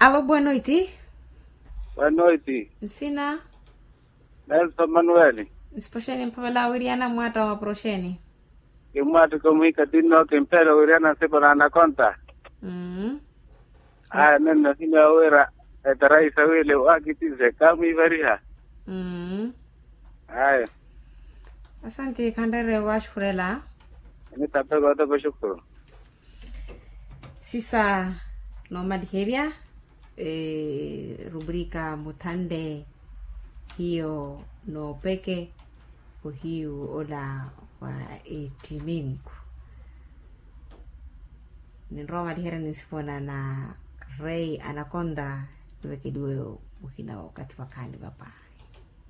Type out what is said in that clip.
Alô, boa noite. Boa noite. Sina. Nelson Manuel. Isposheni mpavela Uriana mwata wa prosheni. Kimwatu kumika dino kimpero uriana sipona anakonta. Neno hina wera etaraisa wile wakitize kami variha. Asante kandare washkurela. Nitapego hata kushukuru. Sisa no madheria rubrika mutande hiyo no peke hiyo ola wa etiminku ni roma dihera nisipona na Ray Anaconda niweke duwe ukina wakati wakani baba.